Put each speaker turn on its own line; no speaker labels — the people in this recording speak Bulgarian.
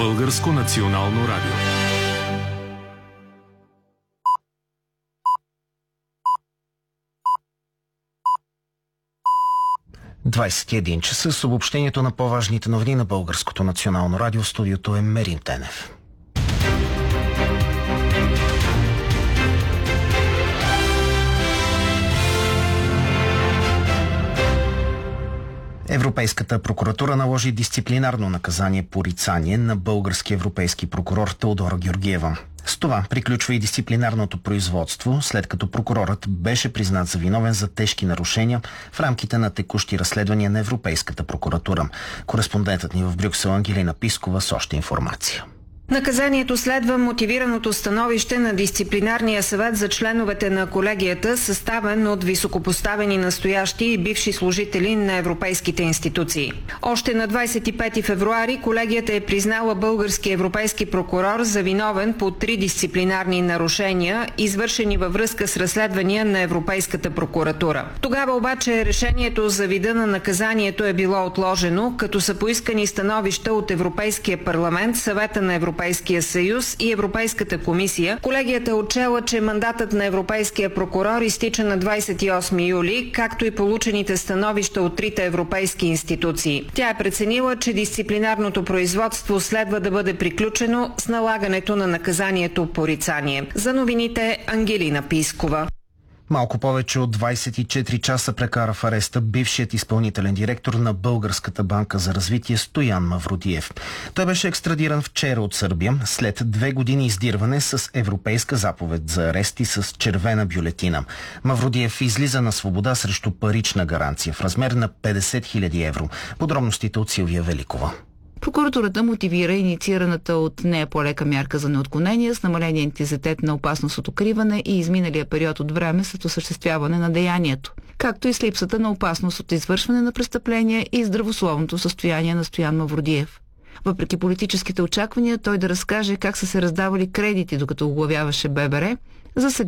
Българско национално радио.
...21 часа с обобщението на по-важните новини на Българското национално радио. В студиото е Мерин Тенев. Европейската прокуратура наложи дисциплинарно наказание порицание на български европейски прокурор Теодора Георгиева. С това приключва и дисциплинарното производство, след като прокурорът беше признат за виновен за тежки нарушения в рамките на текущи разследвания на Европейската прокуратура. Кореспондентът ни в Брюксел Ангелина Пискова с още информация.
Наказанието следва мотивираното становище на Дисциплинарния съвет за членовете на колегията, съставен от високопоставени настоящи и бивши служители на европейските институции. Още на 25 февруари колегията е признала български европейски прокурор за виновен по 3 дисциплинарни нарушения, извършени във връзка с разследвания на Европейската прокуратура. Тогава обаче решението за вида на наказанието е било отложено, като са поискани становища от Европейския парламент, Съвета на Европейския съюз и Европейската комисия. Колегията отчела, че мандатът на европейския прокурор изтича на 28 юли, както и получените становища от 3 европейски институции. Тя е преценила, че дисциплинарното производство следва да бъде приключено с налагането на наказанието порицание. За новините Ангелина Пискова.
Малко повече от 24 часа прекара в ареста бившият изпълнителен директор на Българската банка за развитие Стоян Мавродиев. Той беше екстрадиран вчера от Сърбия след 2 години издирване с европейска заповед за арест и с червена бюлетина. Мавродиев излиза на свобода срещу парична гаранция в размер на 50 000 евро. Подробностите от Силвия Великова.
Прокуратурата мотивира инициираната от нея по-лека мярка за неотклонение с намаления интензитет на опасност от укриване и изминалия период от време след осъществяване на деянието, както и с липсата на опасност от извършване на престъпления и здравословното състояние на Стоян Мавродиев. Въпреки политическите очаквания той да разкаже как са се раздавали кредити, докато оглавяваше ББР, за сега